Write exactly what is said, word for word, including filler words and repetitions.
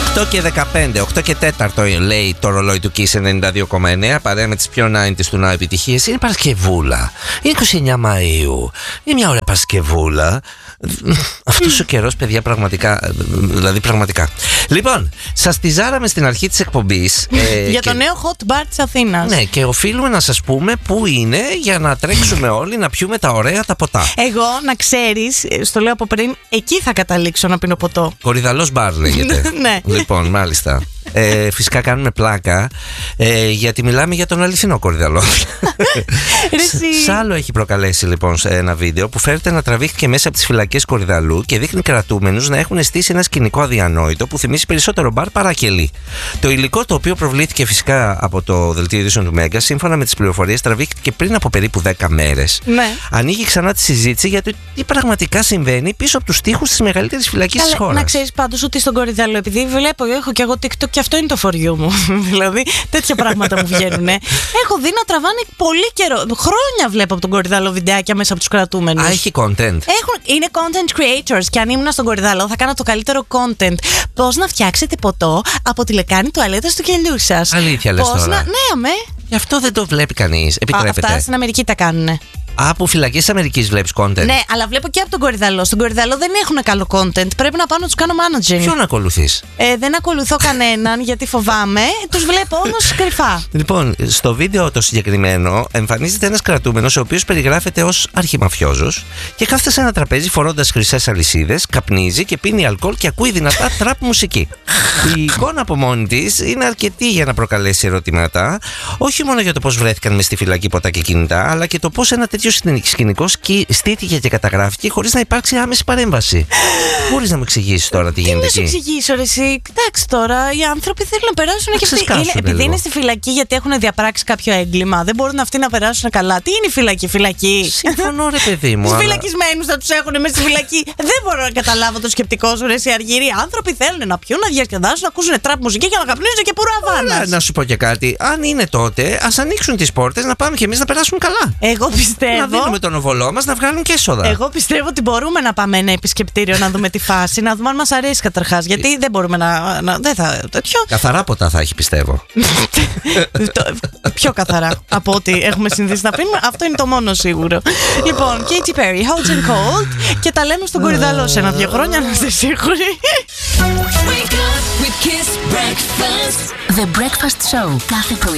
οκτώ και δεκαπέντε, οκτώ και τέταρτο λέει το ρολόι του Kiss ενενήντα δύο κόμμα εννέα. Παρέα με τις πιο ενενήντα του Now επιτυχίες. Είναι Παρασκευούλα. Είναι είκοσι εννέα Μαΐου. Είναι μια ωραία Παρασκευούλα. Αυτός ο καιρός, παιδιά, πραγματικά. Δηλαδή, πραγματικά. Λοιπόν, σας τιζάραμε στην αρχή της εκπομπής ε, για και... το νέο hot bar της Αθήνας. Ναι, και οφείλουμε να σας πούμε πού είναι για να τρέξουμε όλοι να πιούμε τα ωραία τα ποτά. Εγώ, να ξέρεις, στο λέω από πριν, εκεί θα καταλήξω να πίνω ποτό. Κορυδαλός μπαρ λέγεται. Ναι. Λοιπόν, μάλιστα. Ε, φυσικά κάνουμε πλάκα ε, γιατί μιλάμε για τον αληθινό Κορυδαλό. Σ' άλλο έχει προκαλέσει λοιπόν σε ένα βίντεο που φέρεται να τραβήχθηκε μέσα από τις φυλακές Κορυδαλού και δείχνει κρατούμενους να έχουν στήσει ένα σκηνικό αδιανόητο που θυμίζει περισσότερο μπαρ παρά κελί. Το υλικό, το οποίο προβλήθηκε φυσικά από το δελτίο ειδήσεων του Μέγκα, σύμφωνα με τις πληροφορίες, τραβήχθηκε πριν από περίπου δέκα μέρες. Ναι. Ανοίγει ξανά τη συζήτηση για το τι πραγματικά συμβαίνει πίσω από τους τοίχους της μεγαλύτερης φυλακής της χώρας. Να ξέρεις πάντως ότι στον Κορυδαλό, επειδή βλέπω, έχω και εγώ TikTok και αυτό είναι το φοριού μου. Δηλαδή, τέτοια πράγματα μου βγαίνουν. Έχω δει να τραβάνε πολύ καιρό. Χρόνια βλέπω από τον Κορυδαλό βιντεάκια μέσα από τους κρατούμενους. Α, έχει content. Έχουν, είναι content creators. Και αν ήμουν στον Κορυδαλό, θα κάνω το καλύτερο content. Πώς να φτιάξετε ποτό από τη λεκάνη τουαλέτας του κελιού σας. Αλήθεια λες τώρα. Να... Ναι, αμέ. Γι' αυτό δεν το βλέπει κανείς. Επιτρέπεται. Α, αυτά στην Αμερική τα κάνουνε. Από φυλακές της Αμερικής βλέπεις content. Ναι, αλλά βλέπω και από τον Κορυδαλό. Στον Κορυδαλό δεν έχουν καλό content. Πρέπει να πάω να τους κάνω managing. Ποιον ακολουθείς? Ε, δεν ακολουθώ κανέναν γιατί φοβάμαι. Τους βλέπω όμως κρυφά. Λοιπόν, στο βίντεο το συγκεκριμένο εμφανίζεται ένας κρατούμενος ο οποίος περιγράφεται ως αρχιμαφιόζος και κάθεται σε ένα τραπέζι φορώντας χρυσές αλυσίδες, καπνίζει και πίνει αλκοόλ και ακούει δυνατά τραπ μουσική. Η εικόνα από μόνη της είναι αρκετή για να προκαλέσει ερωτήματα, όχι μόνο για το πώς βρέθηκαν μες στη φυλακή ποτά και κινητά, αλλά και το πώς ένα τέτοιο σκηνικό στήθηκε και καταγράφηκε χωρίς να υπάρξει άμεση παρέμβαση. Μπορείς να μου εξηγήσεις τώρα τι γίνεται εκεί? Τι να σου εξηγήσω, ρε εσύ. Κοιτάξτε τώρα, οι άνθρωποι θέλουν να περάσουν και αυτοί. Είναι, επειδή είναι στη φυλακή γιατί έχουν διαπράξει κάποιο έγκλημα, δεν μπορούν αυτοί να περάσουν καλά. Τι είναι η φυλακή, φυλακή? Συμφωνώ, ρε παιδί μου. Τους αλλά... φυλακισμένους θα τους έχουν μέσα στη φυλακή. Δεν μπορώ να καταλάβω το σκεπτικό σου, ρε εσύ αργυροί. Άνθρωποι θέλουν να πιούν, να διασκεδάσουν, να ακούσουν τραπ μουσική και να καπνίζουν και πουραβάνα. Να σου πω και κάτι. Αν είναι τότε, ας ανοίξουν τις πόρτες να πάμε κι εμείς να περάσουμε καλά. Εγώ πιστεύω. Να δίνουμε τον οβολό μας να βγάλουν και έσοδα. Εγώ πιστεύω ότι μπορούμε να πάμε ένα επισκεπτήριο να δούμε τη φάση, να δούμε αν μας αρέσει καταρχάς. Γιατί δεν μπορούμε να. να δεν θα. Τέτοιο. Καθαρά ποτά θα έχει, πιστεύω. Πιο καθαρά από ό,τι έχουμε συνηθίσει να πίνουμε. Αυτό είναι το μόνο σίγουρο. Λοιπόν, Katy Perry, Hot and Cold. Και τα λέμε στον Κορυδαλό σε ένα-δύο χρόνια, να είστε σίγουροι. The Breakfast Show. Κάθε πρωί